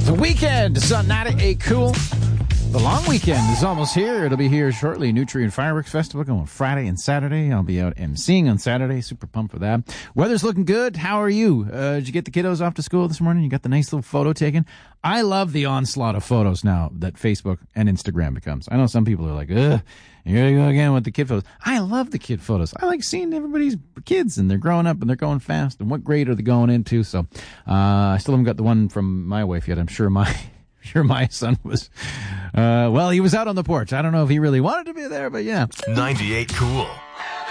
The weekend is not a cool. The long weekend is almost here. It'll be here shortly. Nutrient Fireworks Festival going Friday and Saturday. I'll be out emceeing on Saturday. Super pumped for that. Weather's looking good. How are you? Did you get the kiddos off to school this morning? You got the nice little photo taken? I love the onslaught of photos now that Facebook and Instagram becomes. I know some people are like, ugh, here you go again with the kid photos. I love the kid photos. I like seeing everybody's kids, and they're growing up, and they're going fast, and what grade are they going into? So I still haven't got the one from my wife yet. I'm sure my son was, he was out on the porch. I don't know if he really wanted to be there, but yeah. 98 Cool.